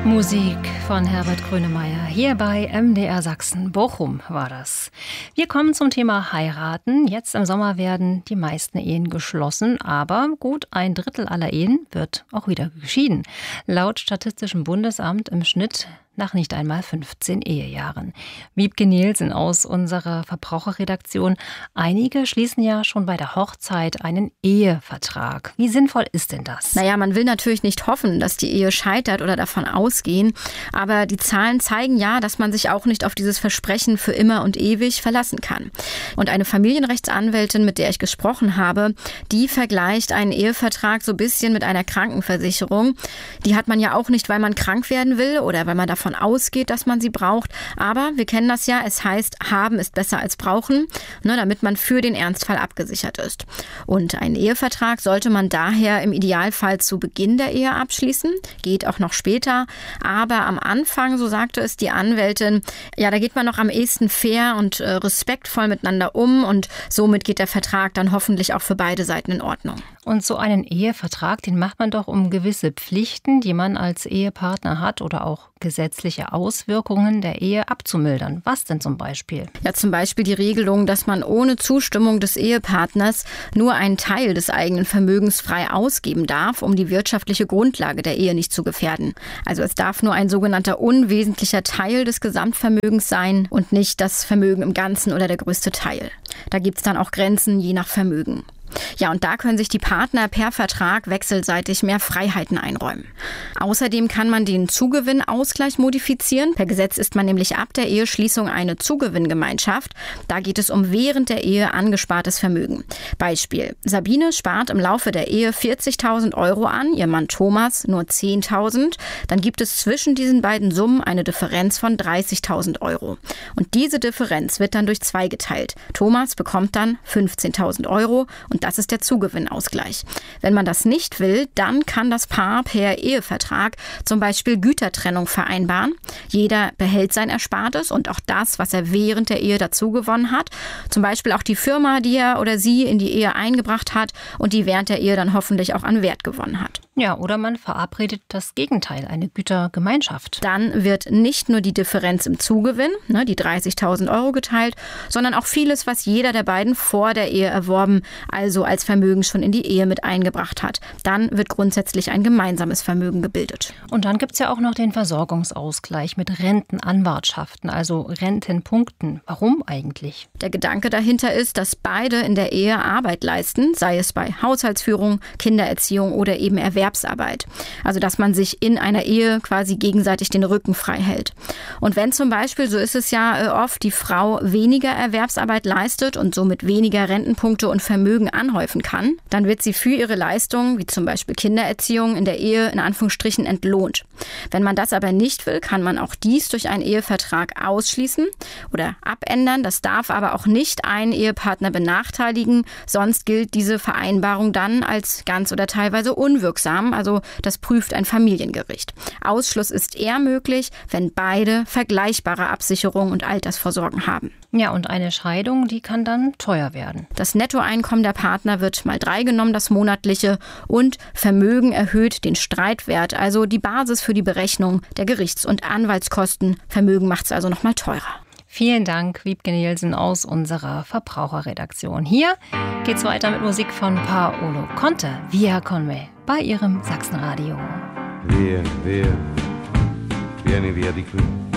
Musik von Herbert Grönemeyer. Hier bei MDR Sachsen. Bochum war das. Wir kommen zum Thema Heiraten. Jetzt im Sommer werden die meisten Ehen geschlossen, aber gut ein Drittel aller Ehen wird auch wieder geschieden. Laut Statistischem Bundesamt im Schnitt nach nicht einmal 15 Ehejahren. Wiebke Nielsen aus unserer Verbraucherredaktion. Einige schließen ja schon bei der Hochzeit einen Ehevertrag. Wie sinnvoll ist denn das? Naja, man will natürlich nicht hoffen, dass die Ehe scheitert oder davon ausgehen. Aber die Zahlen zeigen ja, dass man sich auch nicht auf dieses Versprechen für immer und ewig verlassen kann. Und eine Familienrechtsanwältin, mit der ich gesprochen habe, die vergleicht einen Ehevertrag so ein bisschen mit einer Krankenversicherung. Die hat man ja auch nicht, weil man krank werden will oder weil man davon ausgeht, dass man sie braucht. Aber wir kennen das ja, es heißt, haben ist besser als brauchen, damit man für den Ernstfall abgesichert ist. Und einen Ehevertrag sollte man daher im Idealfall zu Beginn der Ehe abschließen, geht auch noch später. Aber am Anfang, so sagte es die Anwältin, ja, da geht man noch am ehesten fair und respektvoll miteinander um und somit geht der Vertrag dann hoffentlich auch für beide Seiten in Ordnung. Und so einen Ehevertrag, den macht man doch, um gewisse Pflichten, die man als Ehepartner hat oder auch gesetzliche Auswirkungen der Ehe abzumildern. Was denn zum Beispiel? Ja, zum Beispiel die Regelung, dass man ohne Zustimmung des Ehepartners nur einen Teil des eigenen Vermögens frei ausgeben darf, um die wirtschaftliche Grundlage der Ehe nicht zu gefährden. Also es darf nur ein sogenannter unwesentlicher Teil des Gesamtvermögens sein und nicht das Vermögen im Ganzen oder der größte Teil. Da gibt es dann auch Grenzen je nach Vermögen. Ja, und da können sich die Partner per Vertrag wechselseitig mehr Freiheiten einräumen. Außerdem kann man den Zugewinnausgleich modifizieren. Per Gesetz ist man nämlich ab der Eheschließung eine Zugewinngemeinschaft. Da geht es um während der Ehe angespartes Vermögen. Beispiel: Sabine spart im Laufe der Ehe 40.000 Euro an, ihr Mann Thomas nur 10.000. Dann gibt es zwischen diesen beiden Summen eine Differenz von 30.000 Euro. Und diese Differenz wird dann durch 2 geteilt. Thomas bekommt dann 15.000 Euro und das ist der Zugewinnausgleich. Wenn man das nicht will, dann kann das Paar per Ehevertrag zum Beispiel Gütertrennung vereinbaren. Jeder behält sein Erspartes und auch das, was er während der Ehe dazu gewonnen hat. Zum Beispiel auch die Firma, die er oder sie in die Ehe eingebracht hat und die während der Ehe dann hoffentlich auch an Wert gewonnen hat. Ja, oder man verabredet das Gegenteil, eine Gütergemeinschaft. Dann wird nicht nur die Differenz im Zugewinn, die 30.000 Euro geteilt, sondern auch vieles, was jeder der beiden vor der Ehe erworben, also als Vermögen schon in die Ehe mit eingebracht hat. Dann wird grundsätzlich ein gemeinsames Vermögen gebildet. Und dann gibt es ja auch noch den Versorgungsausgleich mit Rentenanwartschaften, also Rentenpunkten. Warum eigentlich? Der Gedanke dahinter ist, dass beide in der Ehe Arbeit leisten, sei es bei Haushaltsführung, Kindererziehung oder eben Erwerbsarbeit. Also dass man sich in einer Ehe quasi gegenseitig den Rücken frei hält. Und wenn zum Beispiel, so ist es ja oft, die Frau weniger Erwerbsarbeit leistet und somit weniger Rentenpunkte und Vermögen anhäufen kann, dann wird sie für ihre Leistungen, wie zum Beispiel Kindererziehung, in der Ehe in Anführungsstrichen entlohnt. Wenn man das aber nicht will, kann man auch dies durch einen Ehevertrag ausschließen oder abändern. Das darf aber auch nicht einen Ehepartner benachteiligen, sonst gilt diese Vereinbarung dann als ganz oder teilweise unwirksam. Also das prüft ein Familiengericht. Ausschluss ist eher möglich, wenn beide vergleichbare Absicherung und Altersvorsorgen haben. Ja, und eine Scheidung, die kann dann teuer werden. Das Nettoeinkommen der Partner wird mal 3 genommen, das monatliche, und Vermögen erhöht den Streitwert, also die Basis für die Berechnung der Gerichts- und Anwaltskosten. Vermögen macht es also noch mal teurer. Vielen Dank, Wiebke Nielsen aus unserer Verbraucherredaktion. Hier geht's weiter mit Musik von Paolo Conte, Via con me, bei ihrem Sachsenradio. Via, via, vieni via di qui.